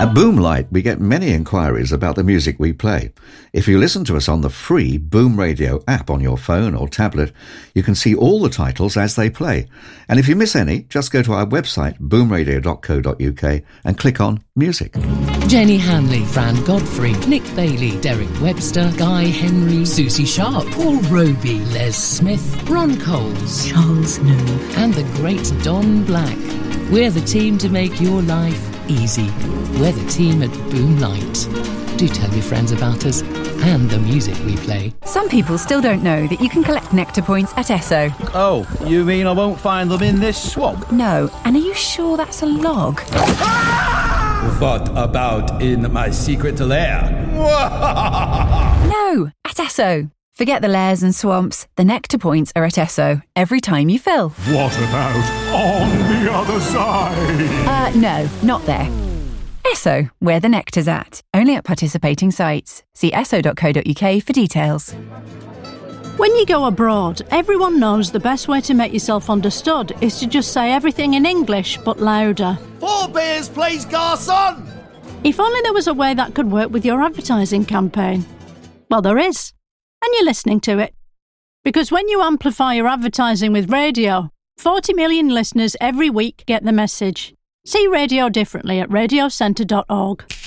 At Boomlight, we get many inquiries about the music we play. If you listen to us on the free Boom Radio app on your phone or tablet, you can see all the titles as they play. And if you miss any, just go to our website, boomradio.co.uk, and click on Music. Jenny Hanley, Fran Godfrey, Nick Bailey, Derek Webster, Guy Henry, Susie Sharp, Paul Roby, Les Smith, Ron Coles, Charles Nove, and the great Don Black. We're the team to make your life easy. We're the team at Boomlight. Do tell your friends about us and the music we play. Some people still don't know that you can collect Nectar points at Esso. Oh, you mean I won't find them in this swamp? No, and are you sure that's a log? What about in my secret lair? No, at Esso. Forget the lairs and swamps. The Nectar points are at Esso every time you fill. What about on the other side? No, not there. Esso, where the nectar's at. Only at participating sites. See esso.co.uk for details. When you go abroad, everyone knows the best way to make yourself understood is to just say everything in English, but louder. 4 beers, please, garçon! If only there was a way that could work with your advertising campaign. Well, there is. And you're listening to it. Because when you amplify your advertising with radio, 40 million listeners every week get the message. See radio differently at radiocentre.org.